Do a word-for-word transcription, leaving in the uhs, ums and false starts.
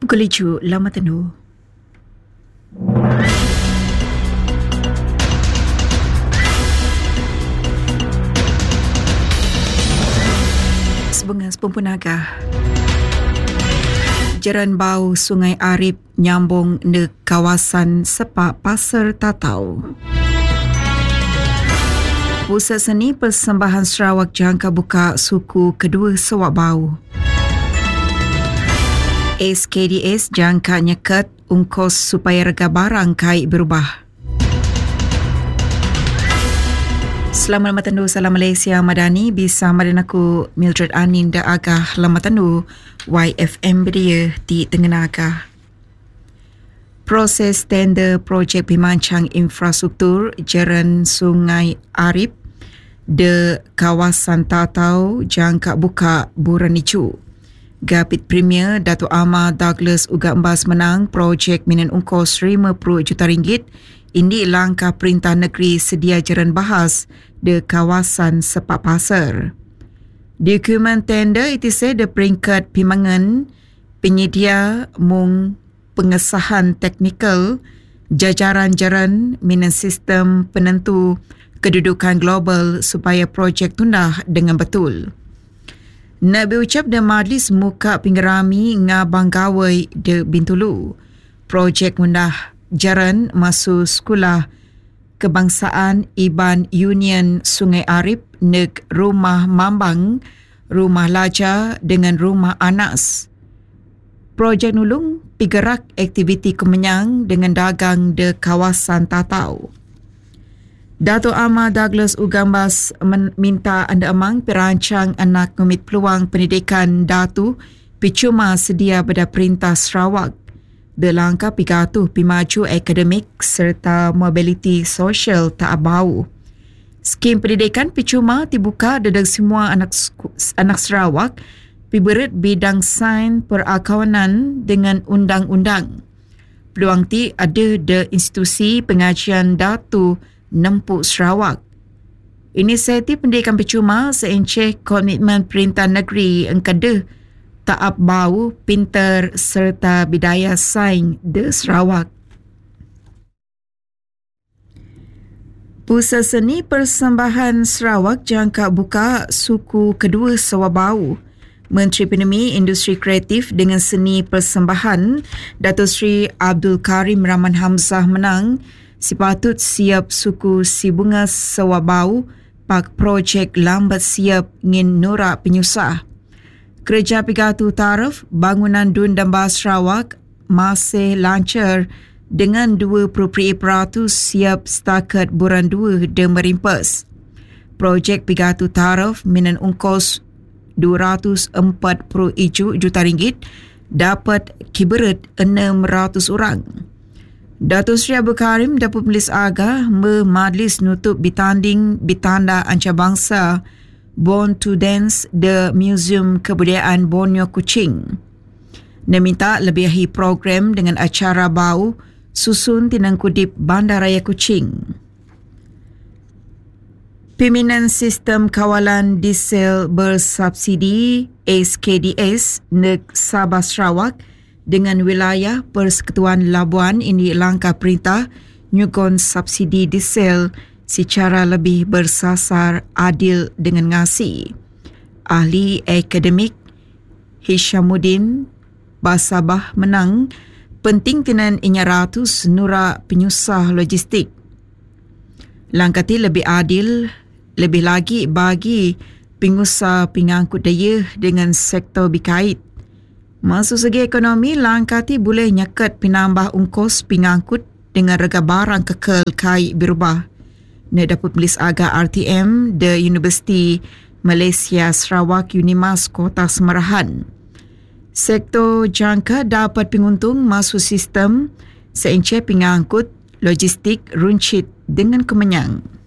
Kuliju Lama Tenu. Sebunga Sepumpunaga. Jaran bau Sungai Arip nyambung ke kawasan Sepak Pasar Tatau. Pusat Seni Persembahan Sarawak jangka buka suku kedua Sewak Bau. S K D S jangka nyekat ungkos supaya rega barang kai berubah. Selamat Lamatandu, salam Malaysia Madani, bisa madan aku Mildred Anin da agah Lamatandu, Y F M Bedia di Tengah Agah. Proses tender projek pemancang infrastruktur Jaran Sungai Arip de kawasan Tatau jangka buka bulan icu. Gapit Premier Datuk Amar Douglas uga embas menang projek minan ungkos lima puluh juta ringgit. Ini langkah Perintah Negeri sedia jaran bahas de kawasan Sepak Pasar. Dokumen tender itu saya de peringkat pimangan penyedia mung pengesahan teknikal jajaran jaran minan sistem penentu kedudukan global supaya projek tundah dengan betul. Nak berucap dan majlis muka pinggerami ngabang gawai de Bintulu. Projek mundah jaran masuk sekolah kebangsaan Iban Union Sungai Arip neg rumah Mambang, rumah Laja dengan rumah Anas. Projek nulung pigerak aktiviti kemenyang dengan dagang de kawasan Tatau. Datuk Amar Douglas Ugambas minta anda amang perancang anak ngumit peluang pendidikan Datu picuma sedia pada Perintah Sarawak de langkah pigatuh pimaju akademik serta mobiliti sosial tak bau. Skim pendidikan picuma dibuka dedang semua anak anak Sarawak piberet bidang sains perakawanan dengan undang-undang. Peluang ti ada de institusi pengajian Datu Nempuk Sarawak. Inisiatif pendidikan percuma seenceh komitmen Perintah Negeri engkade taap bau, pintar serta bidaya sains de Sarawak. Pusat Seni Persembahan Sarawak jangka buka suku kedua Sewak Bau. Menteri Penemi Industri Kreatif dengan Seni Persembahan Datuk Seri Abdul Karim Rahman Hamzah menang sepatut siap suku Sibunga Sewak Bau pak projek lambat siap ngin norak penyusah. Kerja pigatu taraf bangunan Dun dan Bah Sarawak masih lancar dengan dua puluh peratus siap setakat bulan dua dan merimpas. Projek pigatu taraf minan ungkos dua ratus empat puluh tujuh juta ringgit dapat kiberet enam ratus orang. Datuk Seri Abdul Karim Datuk Polis Agah memajlis nutup bitanding bitanda ancarbangsa Born to Dance the Museum Kebudayaan Borneo Kuching. Dia minta lebihi program dengan acara bau susun tinang kudip Bandaraya Kuching. Pimpinan Sistem Kawalan Diesel Bersubsidi S K D S neg Sabah Sarawak dengan wilayah Persekutuan Labuan ini langkah perintah nyugon subsidi diesel secara lebih bersasar adil dengan ngasi. Ahli akademik Hishamuddin Basabah menang penting tinan inya ratus nura penyusah logistik. Langkah ti lebih adil, lebih lagi bagi pengusaha pengangkut daya dengan sektor berkait. Masuk segi ekonomi, langkah ti boleh nyekat penambah ungkos pengangkut dengan rega barang kekal kai berubah. Ne dapat Polis Agah R T M de Universiti Malaysia Sarawak Unimas Kota Semerahan. Sektor jangka dapat penguntung masuk sistem seenceh pengangkut logistik runcit dengan kemenyang.